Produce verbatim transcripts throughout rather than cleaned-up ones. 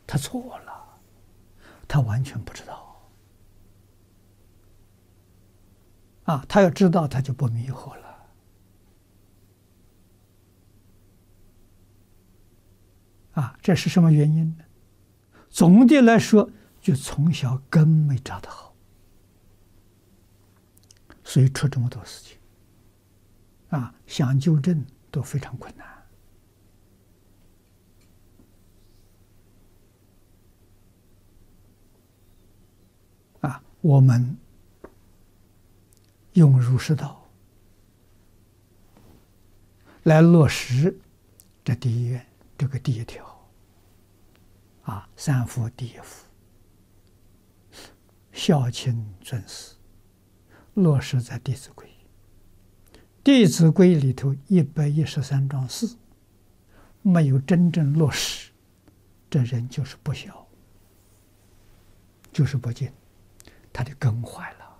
他错了，他完全不知道。啊，他要知道，他就不迷惑了。啊，这是什么原因呢？总的来说，就从小根没扎得好，所以出这么多事情。啊，想纠正都非常困难。啊，我们用儒释道来落实这第一愿，这个第一条。啊，三福第一福，孝亲尊师，落实在《弟子规》。《弟子规》里头一百一十三桩事，没有真正落实，这人就是不孝，就是不敬，他的根坏了。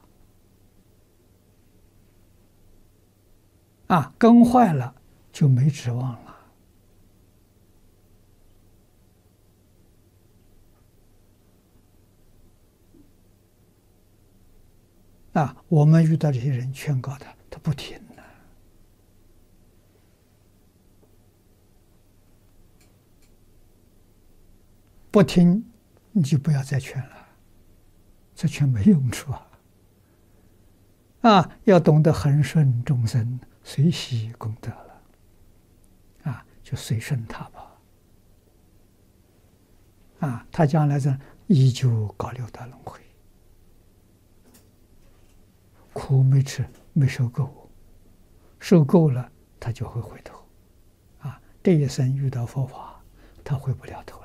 啊，根坏了就没指望了。啊，我们遇到这些人劝告他，他不听呢。不听，你就不要再劝了，这劝没用处啊！啊，要懂得恒顺众生，随喜功德了。啊，就随顺他吧。啊，他将来这依旧搞六道轮回。苦没吃，没受够，受够了，他就会回头。啊，这一生遇到佛法，他回不了头。